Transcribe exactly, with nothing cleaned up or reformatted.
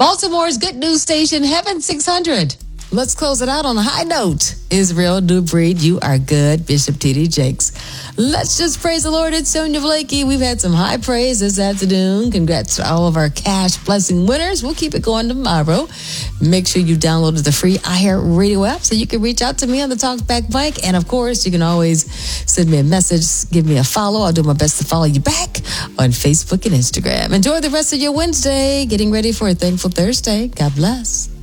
Baltimore's good news station, Heaven six hundred. Let's close it out on a high note. Israel, new breed, you are good. Bishop T D Jakes. Let's just praise the Lord. It's Sonia Blakey. We've had some high praise this afternoon. Congrats to all of our cash blessing winners. We'll keep it going tomorrow. Make sure you downloaded the free iHeartRadio app so you can reach out to me on the Talkback mic. And of course, you can always send me a message, give me a follow. I'll do my best to follow you back on Facebook and Instagram. Enjoy the rest of your Wednesday. Getting ready for a thankful Thursday. God bless.